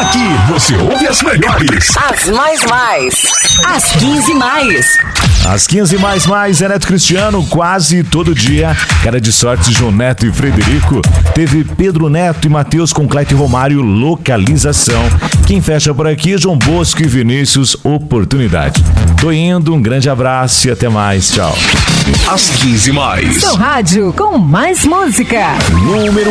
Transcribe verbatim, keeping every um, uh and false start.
Aqui você ouve as melhores. As mais mais. As quinze mais. As quinze mais mais é Neto Cristiano, quase todo dia. Cara de sorte, João Neto e Frederico. Teve Pedro Neto e Matheus com Cleite Romário, Localização. Quem fecha por aqui é João Bosco e Vinícius, Oportunidade. Tô indo, um grande abraço e até mais. Tchau. As quinze mais. Seu rádio com mais música. Número